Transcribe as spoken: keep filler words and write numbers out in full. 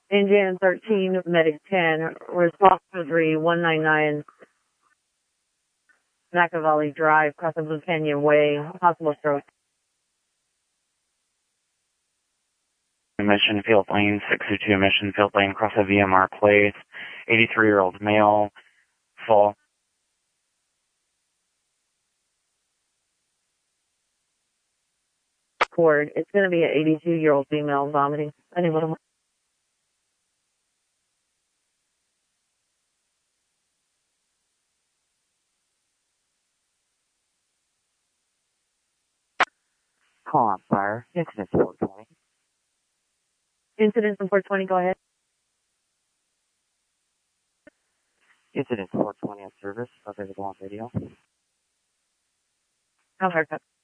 Indiana thirteen, Medic ten, response to three, one nine nine, Machiavelli Drive, across the Blue Canyon Way, possible stroke. Mission Field Lane, six two two Mission Field Lane, across the V M R Place, eighty-three-year-old male, full. Forward. It's going to be an eighty-two-year-old female vomiting. Any little. Call on fire, incident four twenty. Incident from four twenty, go ahead. Incident four twenty on service, available on video. I'll haircut.